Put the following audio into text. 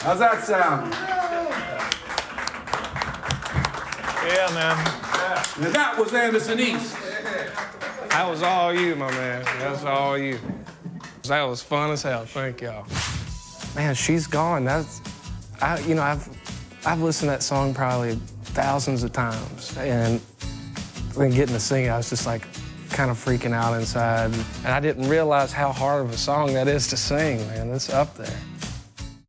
How's that sound? Yeah, man. And that was Anderson East. That was all you, my man. That's all you. That was fun as hell. Thank y'all. Man, She's Gone. I've listened to that song probably thousands of times, and then getting to sing it, I was just like kind of freaking out inside. And I didn't realize how hard of a song that is to sing, man. It's up there.